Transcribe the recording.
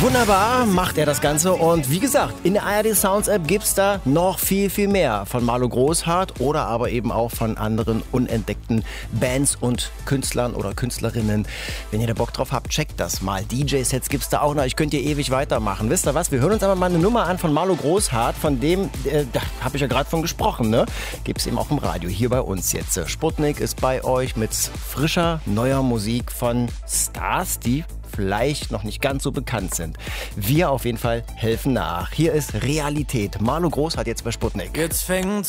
Wunderbar macht er das Ganze und wie gesagt, in der ARD Sounds App gibt's da noch viel, viel mehr von Marlo Großhardt oder aber eben auch von anderen unentdeckten Bands und Künstlern oder Künstlerinnen. Wenn ihr da Bock drauf habt, checkt das mal. DJ-Sets gibt's da auch noch. Ich könnte hier ewig weitermachen. Wisst ihr was? Wir hören uns aber mal eine Nummer an von Marlo Großhardt, von dem, da habe ich ja gerade von gesprochen, ne? Gibt's eben auch im Radio, hier bei uns jetzt. Sputnik ist bei euch mit frischer, neuer Musik von Stars, die vielleicht noch nicht ganz so bekannt sind. Wir auf jeden Fall helfen nach. Hier ist Realität. Marlo Großhardt jetzt bei Sputnik. Jetzt fängt's